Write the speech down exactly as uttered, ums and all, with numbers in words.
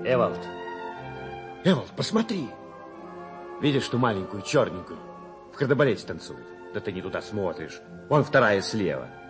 Эвалд. Эвалд, посмотри. Видишь ту маленькую черненькую? В кардебалете танцует. Да ты не туда смотришь. Вон вторая слева.